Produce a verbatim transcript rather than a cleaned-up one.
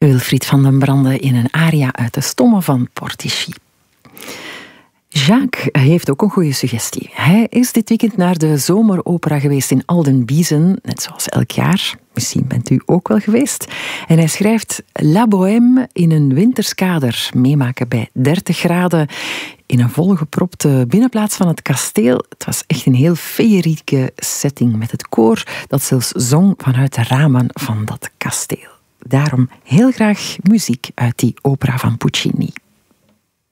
Wilfried van den Brande in een aria uit de Stomme van Portici. Jacques heeft ook een goede suggestie. Hij is dit weekend naar de zomeropera geweest in Aldenbiesen, net zoals elk jaar. Misschien bent u ook wel geweest. En hij schrijft La Bohème in een winterskader. Meemaken bij dertig graden in een volgepropte binnenplaats van het kasteel. Het was echt een heel feerieke setting met het koor dat zelfs zong vanuit de ramen van dat kasteel. Daarom heel graag muziek uit die opera van Puccini.